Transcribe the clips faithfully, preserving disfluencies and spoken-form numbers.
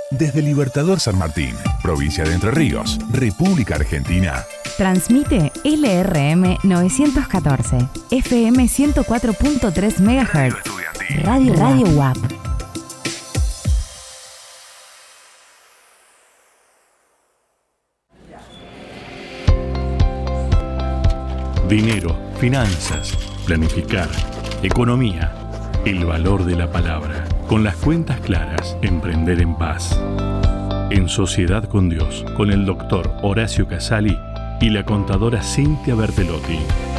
Desde Libertador San Martín, provincia de Entre Ríos, República Argentina. Transmite L R M novecientos catorce, F M ciento cuatro punto tres megahertz. Radio Radio U A P. Dinero, finanzas, planificar, economía, el valor de la palabra. Con las cuentas claras, emprender en paz. En Sociedad con Dios, con el doctor Horacio Casali y la contadora Cintia Bertelotti.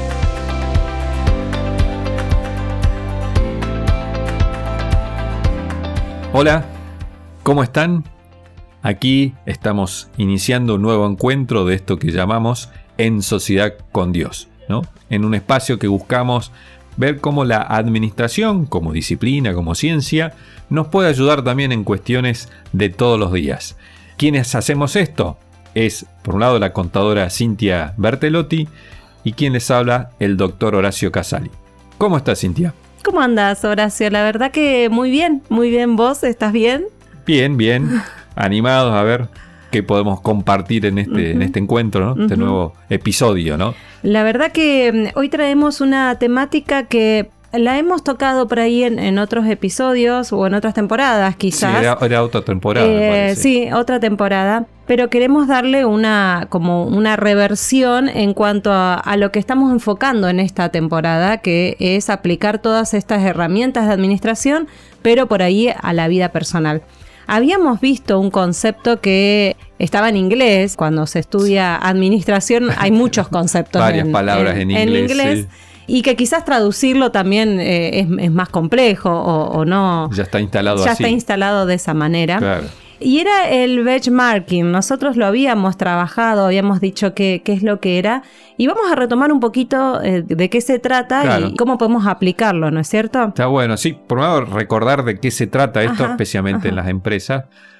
Hola, ¿cómo están? Aquí estamos iniciando un nuevo encuentro de esto que llamamos En Sociedad con Dios, ¿no? En un espacio que buscamos ver cómo la administración, como disciplina, como ciencia, nos puede ayudar también en cuestiones de todos los días. ¿Quiénes hacemos esto? Es, por un lado, la contadora Cintia Bertelotti y quien les habla, el doctor Horacio Casali. ¿Cómo estás, Cintia? ¿Cómo andas, Horacio? La verdad que muy bien, muy bien. ¿Vos estás bien? Bien, bien. Animados a ver qué podemos compartir en este, uh-huh. en este encuentro, ¿no? Uh-huh. Este nuevo episodio, ¿no? La verdad que hoy traemos una temática que la hemos tocado por ahí en, en otros episodios o en otras temporadas, quizás. Sí, era, era otra temporada, eh, me parece. Sí, otra temporada. Pero queremos darle una, como una reversión en cuanto a, a lo que estamos enfocando en esta temporada, que es aplicar todas estas herramientas de administración, pero por ahí a la vida personal. Habíamos visto un concepto que estaba en inglés. Cuando se estudia administración hay muchos conceptos. Varias en, palabras en, en inglés. En inglés sí. Y que quizás traducirlo también eh, es, es más complejo o, o no. Ya está instalado ya así. Ya está instalado de esa manera. Claro. Y era el benchmarking. Nosotros lo habíamos trabajado, habíamos dicho qué es lo que era. Y vamos a retomar un poquito eh, de qué se trata, claro, y cómo podemos aplicarlo, ¿no es cierto? Está bueno, sí. Por un lado, recordar de qué se trata esto, ajá, especialmente ajá. en las empresas.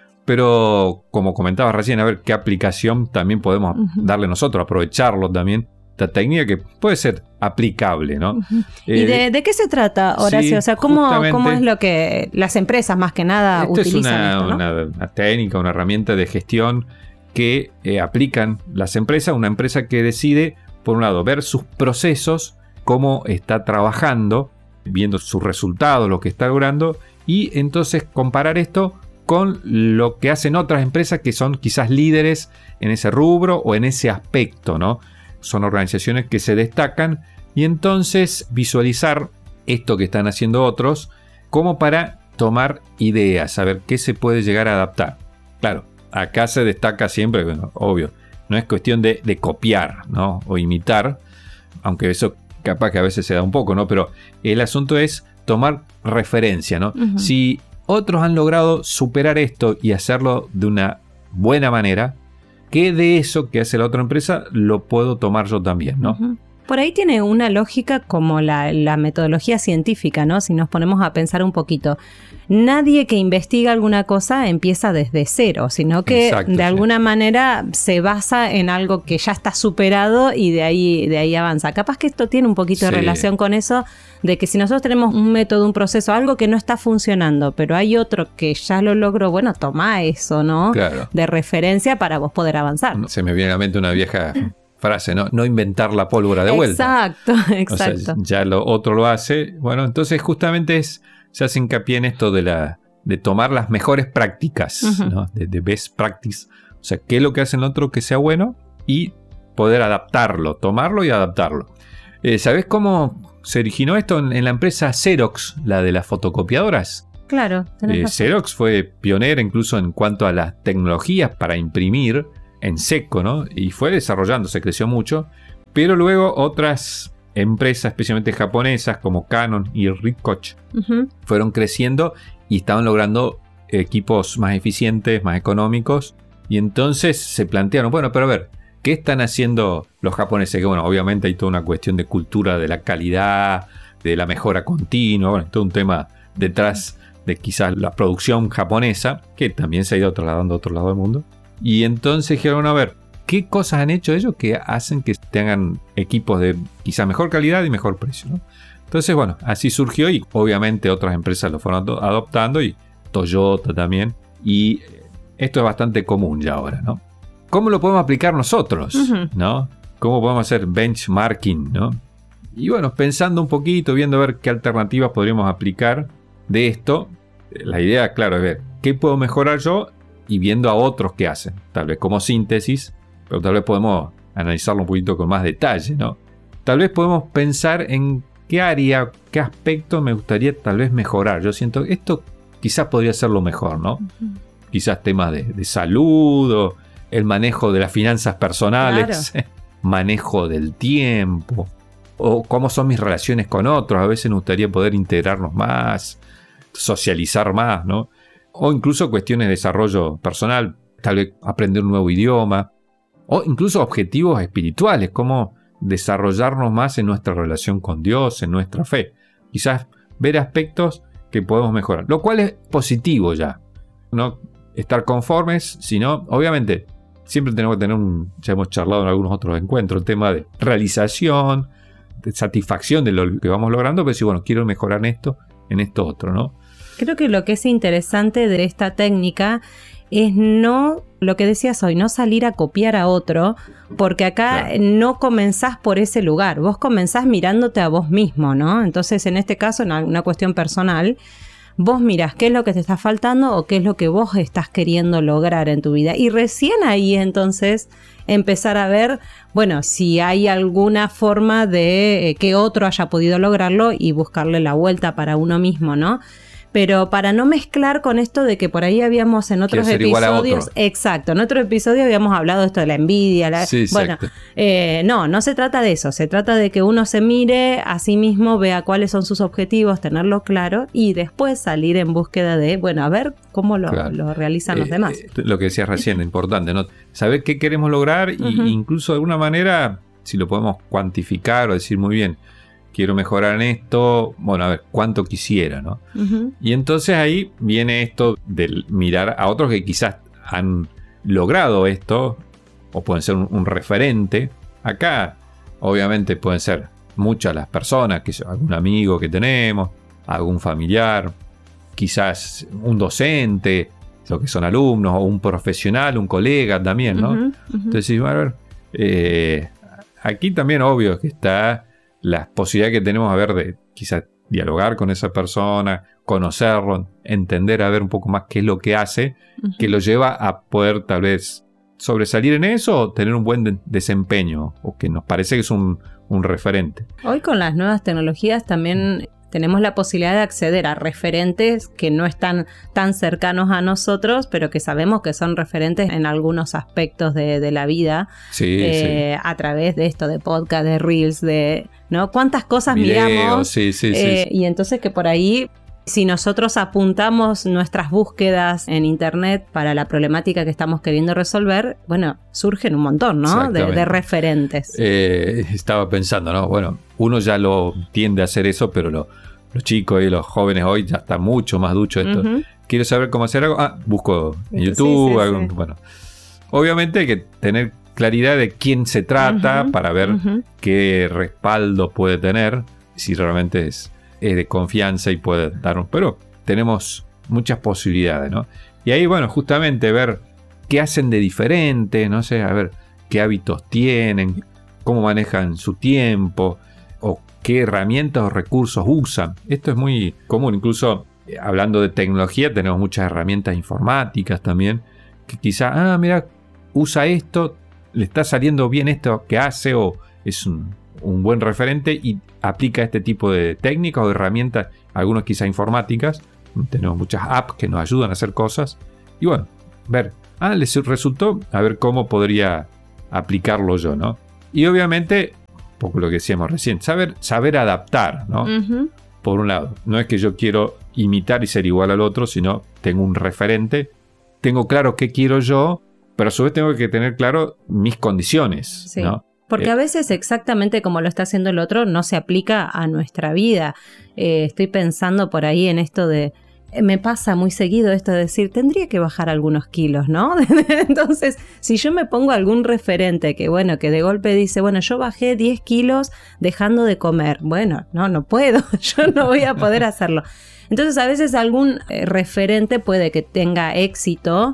Pero, como comentabas recién, a ver qué aplicación también podemos uh-huh. darle nosotros, aprovecharlo también. Esta técnica que puede ser aplicable, ¿no? Uh-huh. Eh, ¿Y de, de qué se trata, Horacio? Sí, o sea, ¿cómo, ¿cómo es lo que las empresas más que nada esto utilizan es una, esto, ¿no? una, una técnica, una herramienta de gestión que eh, aplican las empresas. Una empresa que decide, por un lado, ver sus procesos, cómo está trabajando, viendo sus resultados, lo que está logrando, y entonces comparar esto con lo que hacen otras empresas que son quizás líderes en ese rubro o en ese aspecto, ¿no? Son organizaciones que se destacan y entonces visualizar esto que están haciendo otros como para tomar ideas, saber qué se puede llegar a adaptar. Claro, acá se destaca siempre, bueno, obvio, no es cuestión de, de copiar, ¿no? O imitar, aunque eso capaz que a veces se da un poco, ¿no? Pero el asunto es tomar referencia, ¿no? Uh-huh. Si otros han logrado superar esto y hacerlo de una buena manera, ¿qué de eso que hace la otra empresa lo puedo tomar yo también, no? Uh-huh. Por ahí tiene una lógica como la, la metodología científica, ¿no? Si nos ponemos a pensar un poquito. Nadie que investiga alguna cosa empieza desde cero, sino que exacto, de sí. alguna manera se basa en algo que ya está superado y de ahí, de ahí avanza. Capaz que esto tiene un poquito sí. de relación con eso, de que si nosotros tenemos un método, un proceso, algo que no está funcionando, pero hay otro que ya lo logró, bueno, toma eso, ¿no? Claro. De referencia para vos poder avanzar. Se me viene a la mente una vieja frase, ¿no? No inventar la pólvora de vuelta. Exacto, exacto. O sea, ya lo otro lo hace. Bueno, entonces justamente es, se hace hincapié en esto de la de tomar las mejores prácticas, uh-huh. ¿no? De, de best practice. O sea, qué es lo que hace el otro que sea bueno y poder adaptarlo, tomarlo y adaptarlo. Eh, ¿Sabés cómo se originó esto en, en la empresa Xerox, la de las fotocopiadoras? Claro. Eh, Xerox fue pionera incluso en cuanto a las tecnologías para imprimir en seco, ¿no? Y fue desarrollándose, creció mucho, pero luego otras empresas, especialmente japonesas como Canon y Ricoh, uh-huh. fueron creciendo y estaban logrando equipos más eficientes, más económicos, y entonces se plantearon, bueno, pero a ver, ¿qué están haciendo los japoneses? Que bueno, obviamente hay toda una cuestión de cultura de la calidad, de la mejora continua, bueno, todo un tema detrás de quizás la producción japonesa, que también se ha ido trasladando a otro lado del mundo. Y entonces dijeron, a ver, ¿qué cosas han hecho ellos que hacen que tengan equipos de quizá mejor calidad y mejor precio, ¿no? Entonces, bueno, así surgió y obviamente otras empresas lo fueron adoptando y Toyota también. Y esto es bastante común ya ahora, ¿no? ¿Cómo lo podemos aplicar nosotros? Uh-huh. ¿No? ¿Cómo podemos hacer benchmarking, ¿no? Y bueno, pensando un poquito, viendo a ver qué alternativas podríamos aplicar de esto, la idea, claro, es ver qué puedo mejorar yo y viendo a otros qué hacen. Tal vez como síntesis, pero tal vez podemos analizarlo un poquito con más detalle, ¿no? Tal vez podemos pensar en qué área, qué aspecto me gustaría tal vez mejorar. Yo siento que esto quizás podría ser lo mejor, ¿no? Uh-huh. Quizás temas de, de salud o el manejo de las finanzas personales, claro. Manejo del tiempo, o cómo son mis relaciones con otros. A veces nos gustaría poder integrarnos más, socializar más, ¿no? O incluso cuestiones de desarrollo personal, tal vez aprender un nuevo idioma, o incluso objetivos espirituales, como desarrollarnos más en nuestra relación con Dios, en nuestra fe. Quizás ver aspectos que podemos mejorar, lo cual es positivo ya. No estar conformes, sino, obviamente, siempre tenemos que tener un, ya hemos charlado en algunos otros encuentros, el tema de realización, de satisfacción de lo que vamos logrando, pero si, bueno, quiero mejorar en esto, en esto otro, ¿no? Creo que lo que es interesante de esta técnica es no, lo que decías hoy, no salir a copiar a otro, porque acá claro. No comenzás por ese lugar, vos comenzás mirándote a vos mismo, ¿no? Entonces, en este caso, en una cuestión personal, vos mirás qué es lo que te está faltando o qué es lo que vos estás queriendo lograr en tu vida. Y recién ahí, entonces, empezar a ver, bueno, si hay alguna forma de eh, que otro haya podido lograrlo y buscarle la vuelta para uno mismo, ¿no? Pero para no mezclar con esto de que por ahí habíamos en otros episodios, exacto, en otro episodio habíamos hablado de esto de la envidia, la, sí, bueno, eh, no, no se trata de eso, se trata de que uno se mire a sí mismo, vea cuáles son sus objetivos, tenerlo claro y después salir en búsqueda de, bueno, a ver cómo lo, claro. lo realizan eh, los demás. Eh, lo que decías recién, importante, ¿no? Saber qué queremos lograr y uh-huh. incluso de alguna manera, si lo podemos cuantificar o decir muy bien, quiero mejorar en esto, bueno, a ver, cuánto quisiera, ¿no? Uh-huh. Y entonces ahí viene esto de mirar a otros que quizás han logrado esto, o pueden ser un, un referente. Acá, obviamente, pueden ser muchas las personas, que algún amigo que tenemos, algún familiar, quizás un docente, lo que son alumnos, o un profesional, un colega también, ¿no? Uh-huh, uh-huh. Entonces, a ver, eh, aquí también obvio que está la posibilidad que tenemos a ver de quizás dialogar con esa persona, conocerlo, entender a ver un poco más qué es lo que hace, uh-huh. que lo lleva a poder tal vez sobresalir en eso o tener un buen de- desempeño, o que nos parece que es un, un referente. Hoy con las nuevas tecnologías también tenemos la posibilidad de acceder a referentes que no están tan cercanos a nosotros, pero que sabemos que son referentes en algunos aspectos de, de la vida, sí, eh, sí. a través de esto, de podcast, de reels, de ¿no? Cuántas cosas Video, miramos, sí, sí, eh, sí. y entonces que por ahí, si nosotros apuntamos nuestras búsquedas en internet para la problemática que estamos queriendo resolver, bueno, surgen un montón, ¿no? De, de referentes. Eh, estaba pensando, ¿no? Bueno, uno ya lo tiende a hacer eso, pero lo, los chicos y los jóvenes hoy ya están mucho más duchos de esto. Uh-huh. Quiero saber cómo hacer algo. Ah, busco en YouTube. Sí, sí, algún, sí. Bueno, obviamente hay que tener claridad de quién se trata uh-huh. para ver uh-huh. qué respaldo puede tener, si realmente es es de confianza y puede darnos, pero tenemos muchas posibilidades, ¿no? Y ahí, bueno, justamente ver qué hacen de diferente, no sé, a ver qué hábitos tienen, cómo manejan su tiempo, o qué herramientas o recursos usan. Esto es muy común, incluso eh, hablando de tecnología, tenemos muchas herramientas informáticas también, que quizá, ah, mira, usa esto, le está saliendo bien esto que hace, o es un un buen referente y aplica este tipo de técnicas o de herramientas, algunos quizá informáticas. Tenemos muchas apps que nos ayudan a hacer cosas y bueno, ver, ah, les resultó, a ver cómo podría aplicarlo yo, ¿no? Y obviamente, un poco lo que decíamos recién, saber, saber adaptar, ¿no? Uh-huh. Por un lado, no es que yo quiero imitar y ser igual al otro, sino tengo un referente, tengo claro qué quiero yo, pero a su vez tengo que tener claro mis condiciones, sí. ¿no? Porque a veces exactamente como lo está haciendo el otro no se aplica a nuestra vida. Eh, estoy pensando por ahí en esto de... Me pasa muy seguido esto de decir, tendría que bajar algunos kilos, ¿no? Entonces, si yo me pongo algún referente que, bueno, que de golpe dice, bueno, yo bajé diez kilos dejando de comer. Bueno, no, no puedo, yo no voy a poder hacerlo. Entonces, a veces algún eh, referente puede que tenga éxito,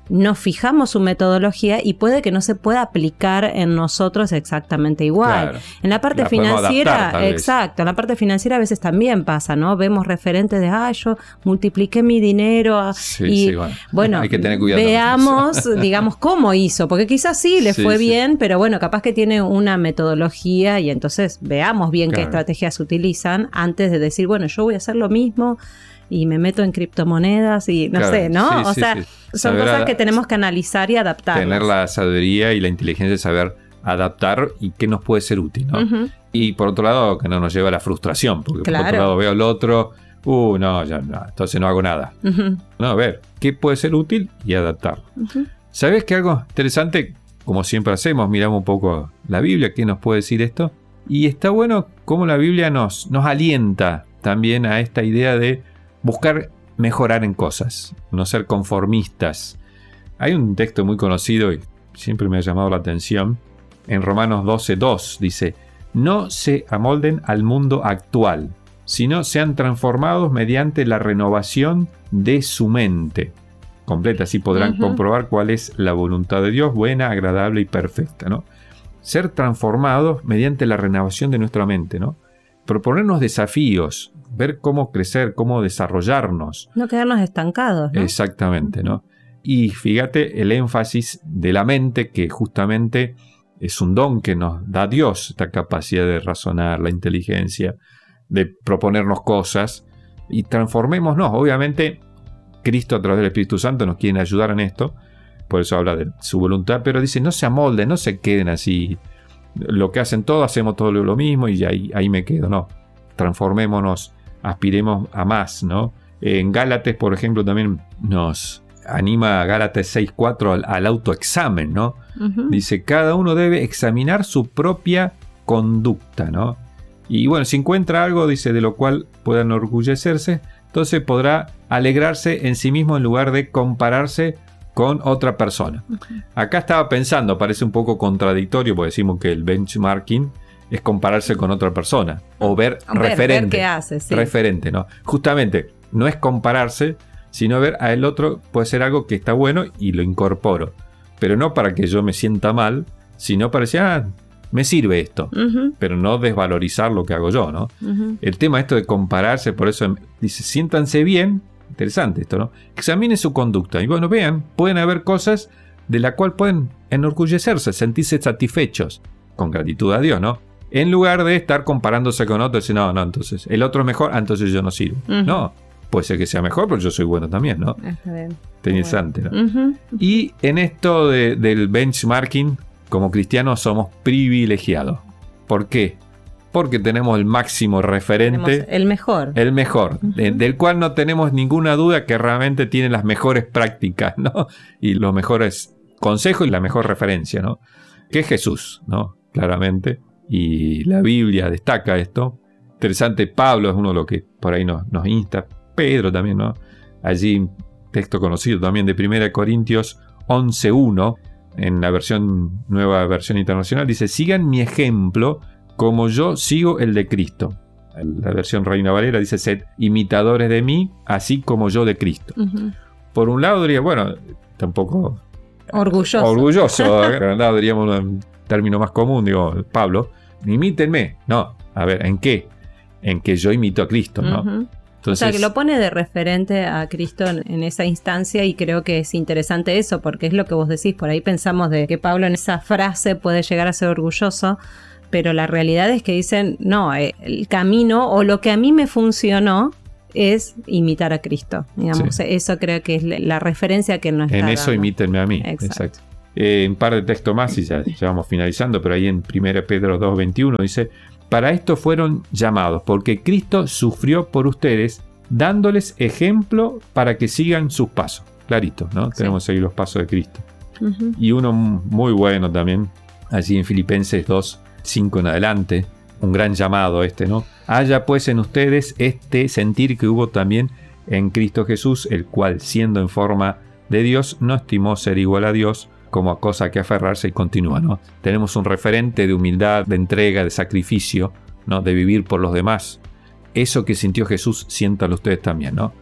nos fijamos su metodología y puede que no se pueda aplicar en nosotros exactamente igual. Claro. En la parte la financiera, adaptar, exacto, en la parte financiera a veces también pasa, ¿no? Vemos referentes de, ah, yo multipliqué mi dinero sí, y sí, bueno, bueno hay que tener cuidado, veamos, digamos, cómo hizo, porque quizás sí le sí, fue sí. bien, pero bueno, capaz que tiene una metodología y entonces veamos bien claro. qué estrategias utilizan antes de decir, bueno, yo voy a hacer lo mismo y me meto en criptomonedas y no claro, sé, ¿no? Sí, o sí, sea, sí. son saber cosas que tenemos que analizar y adaptar. Tener la sabiduría y la inteligencia de saber adaptar y qué nos puede ser útil, ¿no? Uh-huh. Y por otro lado, que no nos lleva a la frustración, porque claro. por otro lado veo al otro, uh, no, ya no, entonces no hago nada. Uh-huh. No, a ver, ¿qué puede ser útil? Y adaptarlo. Uh-huh. ¿Sabes qué algo interesante? Como siempre hacemos, miramos un poco la Biblia, ¿qué nos puede decir esto? Y está bueno cómo la Biblia nos, nos alienta también a esta idea de buscar mejorar en cosas, no ser conformistas. Hay un texto muy conocido y siempre me ha llamado la atención. En Romanos doce dos dice, no se amolden al mundo actual, sino sean transformados mediante la renovación de su mente. Completa, así podrán uh-huh. comprobar cuál es la voluntad de Dios, buena, agradable y perfecta, ¿no? Ser transformados mediante la renovación de nuestra mente, ¿no? Proponernos desafíos, ver cómo crecer, cómo desarrollarnos. No quedarnos estancados, ¿no? Exactamente, ¿no? Y fíjate el énfasis de la mente, que justamente es un don que nos da Dios, esta capacidad de razonar, la inteligencia, de proponernos cosas y transformémonos. Obviamente, Cristo a través del Espíritu Santo nos quiere ayudar en esto, por eso habla de su voluntad, pero dice, no se amolden, no se queden así. Lo que hacen todos, hacemos todo lo mismo y ahí, ahí me quedo, no. Transformémonos, aspiremos a más, ¿no? En Gálatas, por ejemplo, también nos anima a Gálatas seis cuatro al, al autoexamen, ¿no? Uh-huh. Dice, cada uno debe examinar su propia conducta, ¿no? Y bueno, si encuentra algo, dice, de lo cual pueda enorgullecerse, entonces podrá alegrarse en sí mismo en lugar de compararse con otra persona. Okay. Acá estaba pensando, parece un poco contradictorio, porque decimos que el benchmarking es compararse con otra persona o ver, ver referente. Ver qué hace, sí. Referente, ¿no? Justamente, no es compararse, sino ver a el otro puede ser algo que está bueno y lo incorporo. Pero no para que yo me sienta mal, sino para decir, ah, me sirve esto. Uh-huh. Pero no desvalorizar lo que hago yo, ¿no? Uh-huh. El tema esto de compararse, por eso dice, siéntanse bien. Interesante esto, ¿no? Examinen su conducta y bueno, vean, pueden haber cosas de la cual pueden enorgullecerse, sentirse satisfechos, con gratitud a Dios, ¿no? En lugar de estar comparándose con otros y decir, no, no, entonces el otro es mejor, ah, entonces yo no sirvo. Uh-huh. No, puede ser que sea mejor, pero yo soy bueno también, ¿no? Interesante, ¿no? Uh-huh. Y en esto de, del benchmarking, como cristianos somos privilegiados. ¿Por qué? Porque tenemos el máximo referente. Tenemos el mejor. El mejor, uh-huh. de, del cual no tenemos ninguna duda que realmente tiene las mejores prácticas, ¿no? Y los mejores consejos y la mejor referencia, ¿no? Que es Jesús, ¿no? Claramente. Y la Biblia destaca esto. Interesante, Pablo es uno de los que por ahí nos, nos insta. Pedro también, ¿no? Allí, texto conocido también de primera Corintios once uno, en la versión, nueva versión internacional, dice, sigan mi ejemplo como yo sigo el de Cristo. La versión Reina Valera dice, sed imitadores de mí, así como yo de Cristo. Uh-huh. Por un lado diría, bueno, tampoco... Orgulloso. Orgulloso, agrandado, diríamos un término más común, digo, Pablo, imítenme. No, a ver, ¿en qué? En que yo imito a Cristo, ¿no? Uh-huh. Entonces, o sea, que lo pone de referente a Cristo en, en esa instancia y creo que es interesante eso, porque es lo que vos decís, por ahí pensamos de que Pablo en esa frase puede llegar a ser orgulloso, pero la realidad es que dicen, no, el camino o lo que a mí me funcionó es imitar a Cristo, digamos, sí. Eso creo que es la referencia que él nos está dando. En eso imítenme a mí, exacto. exacto. Eh, un par de textos más y ya, ya vamos finalizando, pero ahí en primera Pedro dos veintiuno dice, para esto fueron llamados, porque Cristo sufrió por ustedes, dándoles ejemplo para que sigan sus pasos. Clarito, ¿no? Sí. Tenemos que seguir los pasos de Cristo. Uh-huh. Y uno muy bueno también, allí en Filipenses dos cinco en adelante, un gran llamado este, ¿no? Haya pues en ustedes este sentir que hubo también en Cristo Jesús, el cual, siendo en forma de Dios, no estimó ser igual a Dios como a cosa que aferrarse, y continúa, ¿no? Tenemos un referente de humildad, de entrega, de sacrificio, ¿no? De vivir por los demás. Eso que sintió Jesús, siéntalo ustedes también, ¿no?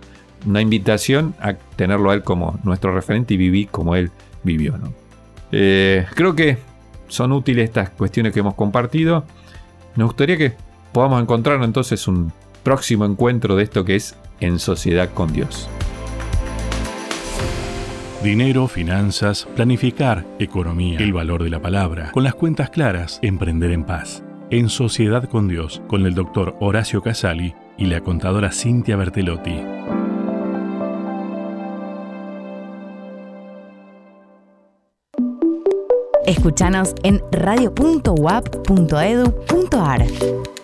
una invitación a tenerlo a él como nuestro referente y vivir como él vivió, ¿no? Eh, creo que son útiles estas cuestiones que hemos compartido. Nos gustaría que podamos encontrar entonces un próximo encuentro de esto que es En Sociedad con Dios. Dinero, finanzas, planificar, economía, el valor de la palabra, con las cuentas claras, emprender en paz. En Sociedad con Dios, con el doctor Horacio Casali y la contadora Cintia Bertelotti. Escúchanos en radio punto u a p punto e d u punto a r.